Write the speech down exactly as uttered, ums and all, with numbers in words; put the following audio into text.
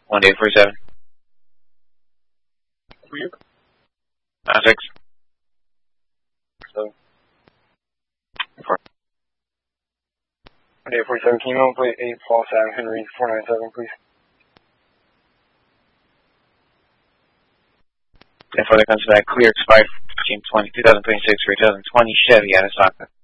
one eight four seven. Clear. nine six. So. Four. one eight four seven, can you know plate eight, Paul Sam Henry four nine seven, please? ten four, that comes back clear, expired June twentieth, twenty twenty-six for two thousand twenty Chevy out of Saka.